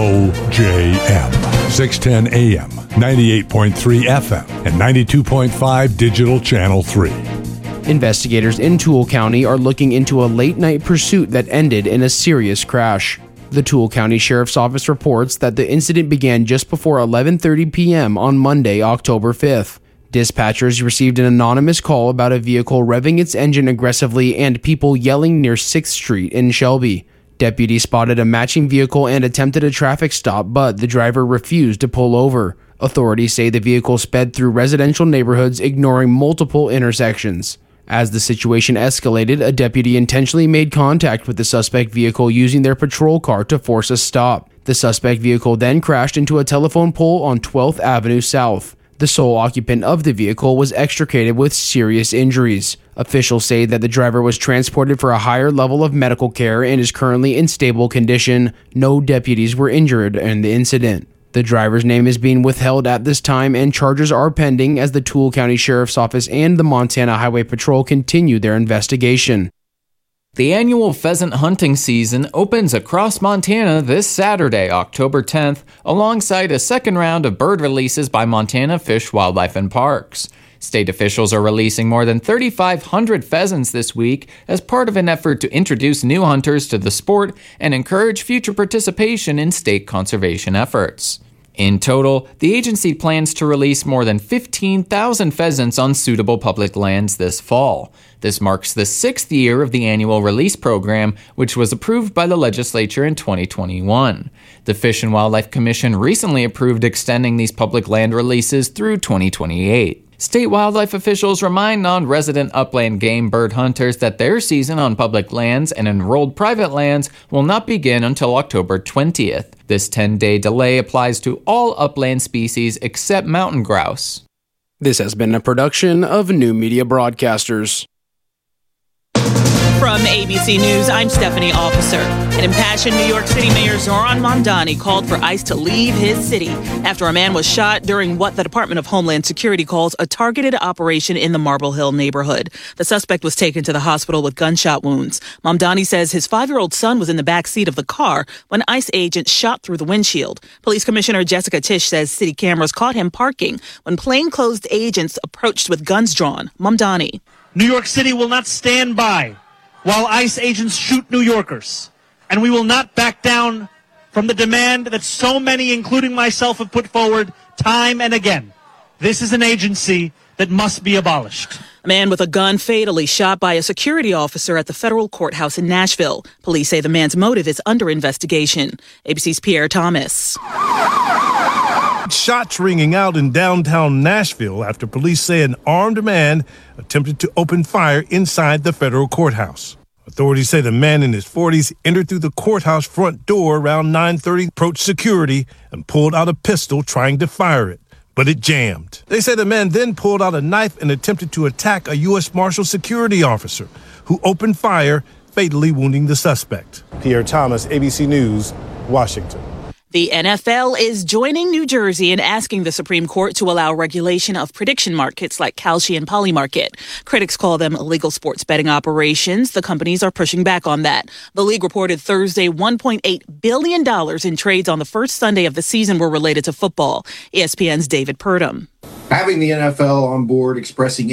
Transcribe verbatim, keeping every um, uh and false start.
O J M, six ten A M, ninety-eight point three F M, and ninety-two point five Digital Channel three. Investigators in Toole County are looking into a late-night pursuit that ended in a serious crash. The Toole County Sheriff's Office reports that the incident began just before eleven thirty p.m. on Monday, October fifth. Dispatchers received an anonymous call about a vehicle revving its engine aggressively and people yelling near sixth Street in Shelby. Deputies spotted a matching vehicle and attempted a traffic stop, but the driver refused to pull over. Authorities say the vehicle sped through residential neighborhoods, ignoring multiple intersections. As the situation escalated, a deputy intentionally made contact with the suspect vehicle using their patrol car to force a stop. The suspect vehicle then crashed into a telephone pole on twelfth Avenue South. The sole occupant of the vehicle was extricated with serious injuries. Officials say that the driver was transported for a higher level of medical care and is currently in stable condition. No deputies were injured in the incident. The driver's name is being withheld at this time, and charges are pending as the Toole County Sheriff's Office and the Montana Highway Patrol continue their investigation. The annual pheasant hunting season opens across Montana this Saturday, October tenth, alongside a second round of bird releases by Montana Fish, Wildlife, and Parks. State officials are releasing more than thirty-five hundred pheasants this week as part of an effort to introduce new hunters to the sport and encourage future participation in state conservation efforts. In total, the agency plans to release more than fifteen thousand pheasants on suitable public lands this fall. This marks the sixth year of the annual release program, which was approved by the legislature in twenty twenty-one. The Fish and Wildlife Commission recently approved extending these public land releases through twenty twenty-eight. State wildlife officials remind non-resident upland game bird hunters that their season on public lands and enrolled private lands will not begin until October twentieth. This ten-day delay applies to all upland species except mountain grouse. This has been a production of New Media Broadcasters. From A B C News, I'm Stephanie Officer. An impassioned New York City Mayor Zohran Mamdani called for ICE to leave his city after a man was shot during what the Department of Homeland Security calls a targeted operation in the Marble Hill neighborhood. The suspect was taken to the hospital with gunshot wounds. Mamdani says his five-year-old son was in the back seat of the car when ICE agents shot through the windshield. Police Commissioner Jessica Tisch says city cameras caught him parking when plainclothes agents approached with guns drawn. Mamdani. New York City will not stand by while ICE agents shoot New Yorkers. And we will not back down from the demand that so many, including myself, have put forward time and again. This is an agency that must be abolished. A man with a gun fatally shot by a security officer at the federal courthouse in Nashville. Police say the man's motive is under investigation. A B C's Pierre Thomas. Shots ringing out in downtown Nashville after police say an armed man attempted to open fire inside the federal courthouse. Authorities say the man in his forties entered through the courthouse front door around nine thirty, approached security, and pulled out a pistol trying to fire it, but it jammed. They say the man then pulled out a knife and attempted to attack a U S Marshal security officer who opened fire, fatally wounding the suspect. Pierre Thomas, A B C News, Washington. The N F L is joining New Jersey in asking the Supreme Court to allow regulation of prediction markets like Kalshi and Polymarket. Critics call them illegal sports betting operations. The companies are pushing back on that. The league reported Thursday one point eight billion dollars in trades on the first Sunday of the season were related to football. E S P N's David Purdom. Having the N F L on board expressing